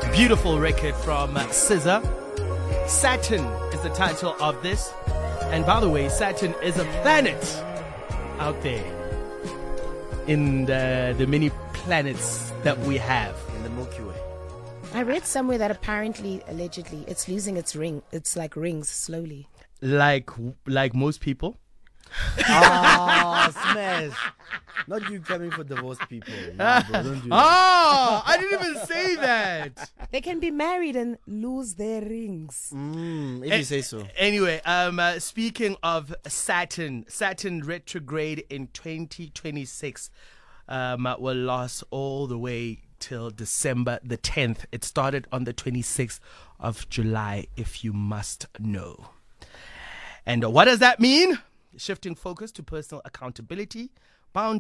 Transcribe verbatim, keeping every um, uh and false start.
Beautiful record from uh, S Z A. Saturn is the title of this. And by the way, Saturn is a planet out there in the, the many planets that we have. In the Milky Way. I read somewhere that apparently, allegedly, it's losing its ring. It's like rings slowly. Like like most people. Oh, smash. Not you coming for divorced people. Nah, bro, don't do that. Oh, I didn't even say that. They can be married and lose their rings. Mm, if Eh, you say so. Anyway, um, uh, speaking of Saturn, Saturn retrograde in twenty twenty-six um, uh, will last all the way till December the tenth. It started on the twenty-sixth of July, if you must know. And uh, what does that mean? Shifting focus to personal accountability, boundaries.